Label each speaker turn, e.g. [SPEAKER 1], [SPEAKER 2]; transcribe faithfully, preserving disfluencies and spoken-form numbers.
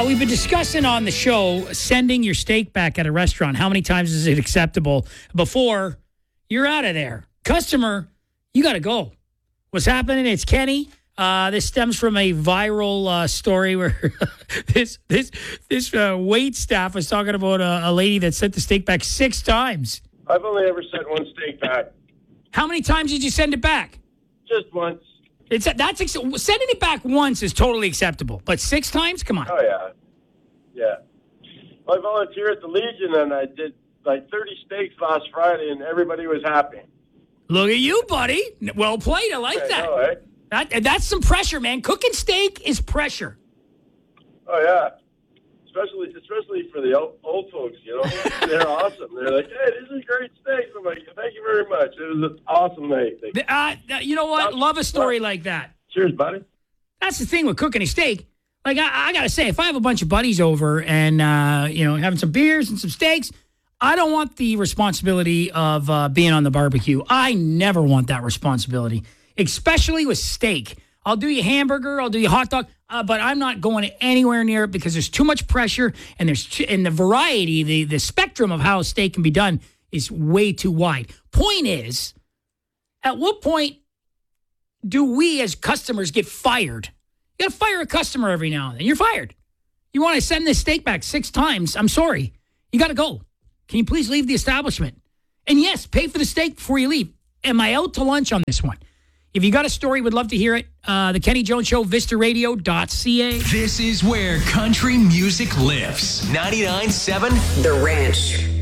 [SPEAKER 1] Uh, we've been discussing on the show sending your steak back at a restaurant. How many times is it acceptable before you're out of there? Customer, you got to go. What's happening? It's Kenny. Uh, this stems from a viral uh, story where this this this uh, wait staff was talking about a, a lady that sent the steak back six times.
[SPEAKER 2] I've only ever sent one steak back.
[SPEAKER 1] How many times did you send it back?
[SPEAKER 2] Just once.
[SPEAKER 1] It's that's sending it back once is totally acceptable, but six times, come on.
[SPEAKER 2] Oh yeah, yeah. I volunteered at the Legion and I did like thirty steaks last Friday, and everybody was happy.
[SPEAKER 1] Look at you, buddy. Well played. I like
[SPEAKER 2] I
[SPEAKER 1] that.
[SPEAKER 2] know, eh?
[SPEAKER 1] That that's some pressure, man. Cooking steak is pressure.
[SPEAKER 2] Oh yeah, especially especially for the old, old folks. You know, they're awesome. They're like, "Hey, this is a great steak." I'm like, "Thank you very much. It was an awesome night." They,
[SPEAKER 1] Uh, you know what? Love a story like that.
[SPEAKER 2] Cheers, buddy.
[SPEAKER 1] That's the thing with cooking a steak. Like, I, I got to say, if I have a bunch of buddies over and, uh, you know, having some beers and some steaks, I don't want the responsibility of uh, being on the barbecue. I never want that responsibility, especially with steak. I'll do you hamburger, I'll do you hot dog, uh, but I'm not going anywhere near it because there's too much pressure, and there's too, and the variety, the, the spectrum of how a steak can be done is way too wide. Point is, at what point do we as customers get fired? You got to fire a customer every now and then. You're fired. You want to send this steak back six times? I'm sorry. You got to go. Can you please leave the establishment? And yes, pay for the steak before you leave. Am I out to lunch on this one? If you got a story, would love to hear it. Uh, the Kenny Jones Show, vista radio dot c a.
[SPEAKER 3] This is where country music lives. ninety-nine point seven
[SPEAKER 4] The Ranch.